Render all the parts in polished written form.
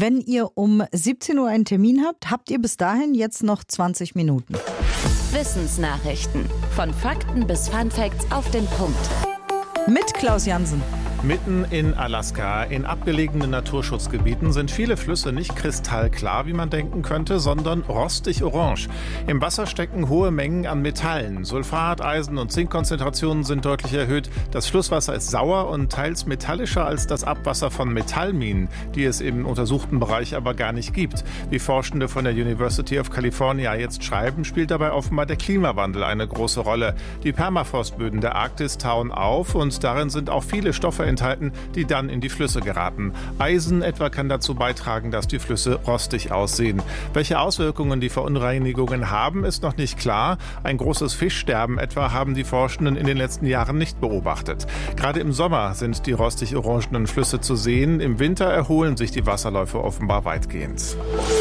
Wenn ihr um 17 Uhr einen Termin habt ihr bis dahin jetzt noch 20 Minuten. Wissensnachrichten. Von Fakten bis Funfacts auf den Punkt. Mit Klaus Jansen. Mitten in Alaska, in abgelegenen Naturschutzgebieten, sind viele Flüsse nicht kristallklar, wie man denken könnte, sondern rostig-orange. Im Wasser stecken hohe Mengen an Metallen. Sulfat, Eisen und Zinkkonzentrationen sind deutlich erhöht. Das Flusswasser ist sauer und teils metallischer als das Abwasser von Metallminen, die es im untersuchten Bereich aber gar nicht gibt. Wie Forschende von der University of California jetzt schreiben, spielt dabei offenbar der Klimawandel eine große Rolle. Die Permafrostböden der Arktis tauen auf und darin sind auch viele Stoffe enthalten, die dann in die Flüsse geraten. Eisen etwa kann dazu beitragen, dass die Flüsse rostig aussehen. Welche Auswirkungen die Verunreinigungen haben, ist noch nicht klar. Ein großes Fischsterben etwa haben die Forschenden in den letzten Jahren nicht beobachtet. Gerade im Sommer sind die rostig-orangenen Flüsse zu sehen. Im Winter erholen sich die Wasserläufe offenbar weitgehend.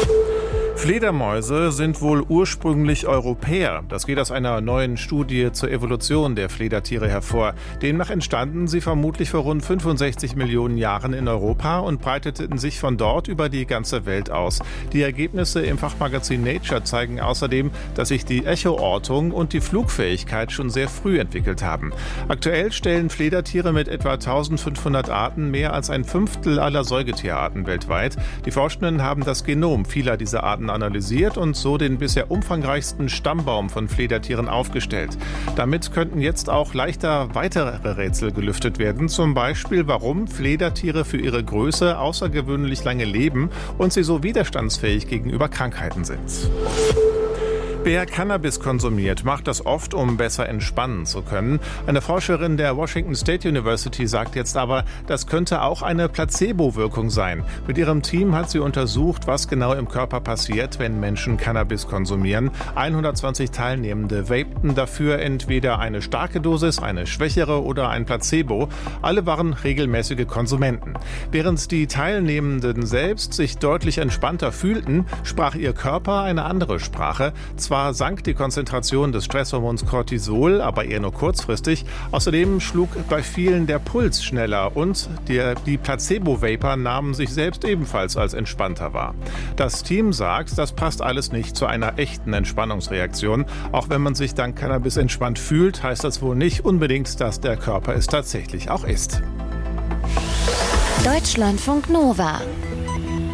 Fledermäuse sind wohl ursprünglich Europäer. Das geht aus einer neuen Studie zur Evolution der Fledertiere hervor. Demnach entstanden sie vermutlich vor rund 65 Millionen Jahren in Europa und breiteten sich von dort über die ganze Welt aus. Die Ergebnisse im Fachmagazin Nature zeigen außerdem, dass sich die Echoortung und die Flugfähigkeit schon sehr früh entwickelt haben. Aktuell stellen Fledertiere mit etwa 1500 Arten mehr als ein Fünftel aller Säugetierarten weltweit. Die Forschenden haben das Genom vieler dieser Arten analysiert und so den bisher umfangreichsten Stammbaum von Fledertieren aufgestellt. Damit könnten jetzt auch leichter weitere Rätsel gelüftet werden, zum Beispiel warum Fledertiere für ihre Größe außergewöhnlich lange leben und sie so widerstandsfähig gegenüber Krankheiten sind. Wer Cannabis konsumiert, macht das oft, um besser entspannen zu können. Eine Forscherin der Washington State University sagt jetzt aber, das könnte auch eine Placebo-Wirkung sein. Mit ihrem Team hat sie untersucht, was genau im Körper passiert, wenn Menschen Cannabis konsumieren. 120 Teilnehmende vapten dafür entweder eine starke Dosis, eine schwächere oder ein Placebo. Alle waren regelmäßige Konsumenten. Während die Teilnehmenden selbst sich deutlich entspannter fühlten, sprach ihr Körper eine andere Sprache. Zwar sank die Konzentration des Stresshormons Cortisol, aber eher nur kurzfristig. Außerdem schlug bei vielen der Puls schneller und die Placebo-Vapor nahmen sich selbst ebenfalls als entspannter wahr. Das Team sagt, das passt alles nicht zu einer echten Entspannungsreaktion. Auch wenn man sich dank Cannabis entspannt fühlt, heißt das wohl nicht unbedingt, dass der Körper es tatsächlich auch ist. Deutschlandfunk Nova